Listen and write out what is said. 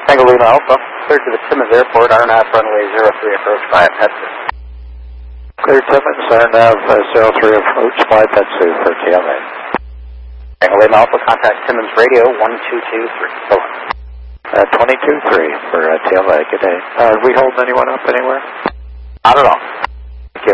Tango Lima Alpha, cleared to the Timmins Airport, RNAV runway 03 approach via Petsu. Clear Timmins, RNAV 03 approach by Petsu for TLA. Tango Lima Alpha, contact Timmins Radio 1223. Go on. 22-3 for TLA, good day. Are we holding anyone up anywhere? Not at all.